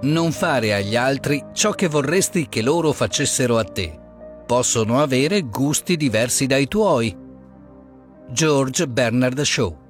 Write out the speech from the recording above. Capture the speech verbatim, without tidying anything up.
Non fare agli altri ciò che vorresti che loro facessero a te. Possono avere gusti diversi dai tuoi. George Bernard Shaw.